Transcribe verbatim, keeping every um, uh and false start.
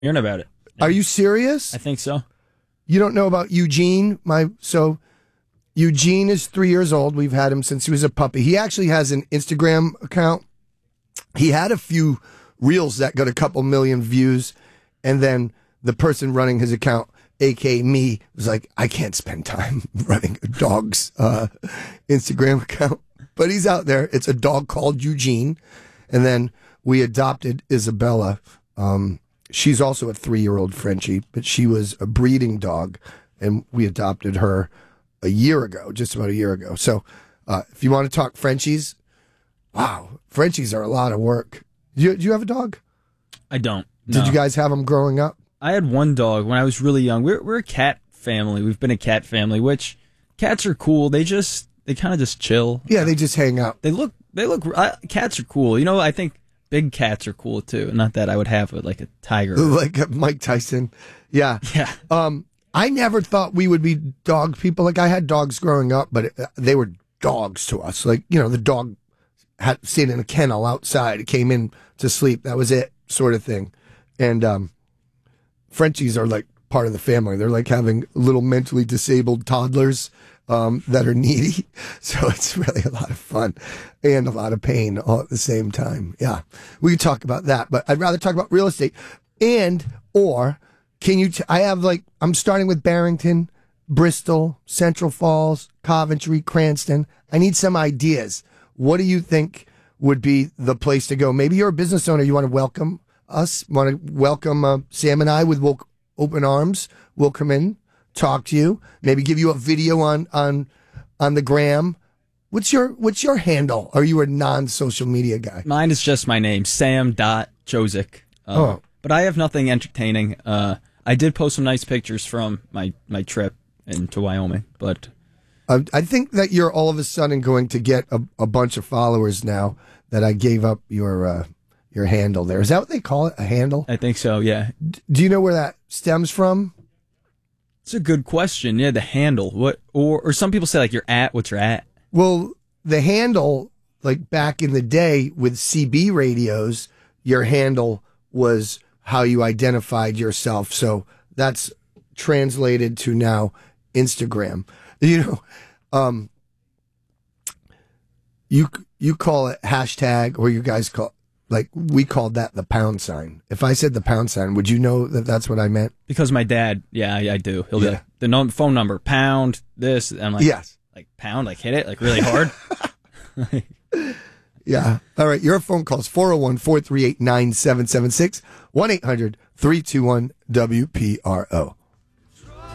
hearing about it. Are you serious? I think so. You don't know about Eugene? My so Eugene is three years old. We've had him since he was a puppy. He actually has an Instagram account. He had a few reels that got a couple million views, and then the person running his account, A K A me, was like, I can't spend time running a dog's uh, Instagram account. But he's out there. It's a dog called Eugene. And then we adopted Isabella. Um, she's also a three-year-old Frenchie, but she was a breeding dog, and we adopted her a year ago, just about a year ago. So uh, if you want to talk Frenchies, wow, Frenchies are a lot of work. Do you, do you have a dog? I don't. Did no. you guys have them growing up? I had one dog when I was really young. We're we're a cat family. We've been a cat family, which cats are cool. They just they kind of just chill. Yeah, they just hang out. They look they look. Uh, cats are cool. You know, I think big cats are cool too. Not that I would have a, like a tiger, like a Mike Tyson. Yeah, yeah. Um, I never thought we would be dog people. Like I had dogs growing up, but it, they were dogs to us. Like you know, the dog had stayed in a kennel outside. It came in to sleep. That was it, sort of thing. And um. Frenchies are like part of the family. They're like having little mentally disabled toddlers um, that are needy. So it's really a lot of fun and a lot of pain all at the same time. Yeah, we could talk about that, but I'd rather talk about real estate. And, or can you, t- I have like, I'm starting with Barrington, Bristol, Central Falls, Coventry, Cranston. I need some ideas. What do you think would be the place to go? Maybe you're a business owner. You want to welcome us, want to welcome uh, Sam and I with we'll, open arms. We'll come in, talk to you, maybe give you a video on on on the gram. What's your what's your handle? Are you a non-social media guy? Mine is just my name, Sam dot Josic. Uh, oh. But I have nothing entertaining. Uh, I did post some nice pictures from my, my trip into Wyoming, but uh, I think that you're all of a sudden going to get a, a bunch of followers now that I gave up your uh, your handle there. Is that what they call it? A handle? I think so, yeah. D- do you know where that stems from? It's a good question. Yeah, the handle. What or or some people say like your at, what's your at? Well, the handle, like back in the day with C B radios, your handle was how you identified yourself. So that's translated to now Instagram. You know, um, you you call it hashtag, or you guys call like we called that the pound sign. If I said the pound sign, would you know that that's what I meant? Because my dad, yeah, I, I do. He'll Yeah. be like, the num- phone number, pound, this. And I'm like, Yes. like pound, like hit it, like really hard. Yeah. All right. Your phone calls four oh one, four three eight, nine seven seven six, one eight hundred, three two one, W P R O.